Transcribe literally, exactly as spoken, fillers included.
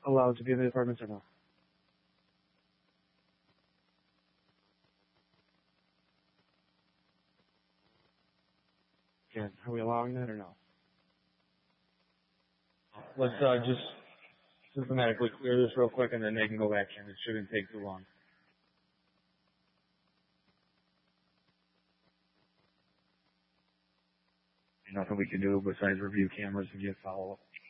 allowed to be in the apartments or no? Again, are we allowing that or no? Let's uh, just systematically clear this real quick, and then they can go back in. It shouldn't take too long. Nothing we can do besides review cameras and get follow-up.